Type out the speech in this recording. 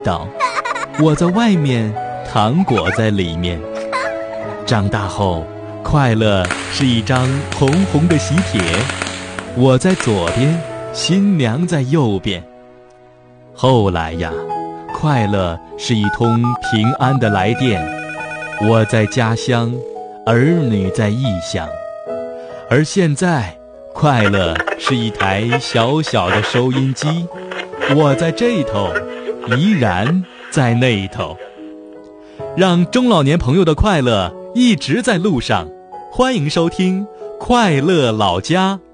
道：我在外面，糖果在里面。长大后，快乐是一张红红的喜帖，我在左边，新娘在右边。后来呀，快乐是一通平安的来电，我在家乡，儿女在异乡。而现在，快乐是一台小小的收音机，我在这头，依然在那头。让中老年朋友的快乐一直在路上，欢迎收听快乐老家。